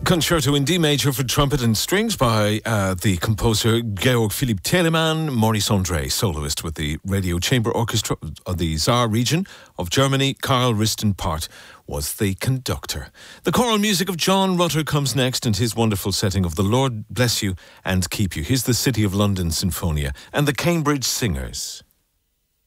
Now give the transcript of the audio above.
Concerto in D major for trumpet and strings by the composer Georg Philipp Telemann. Maurice André, soloist with the Radio Chamber Orchestra of the Saar region of Germany. Karl Ristenpart was the conductor. The choral music of John Rutter comes next, and his wonderful setting of The Lord Bless You and Keep You. Here's the City of London Sinfonia and the Cambridge Singers.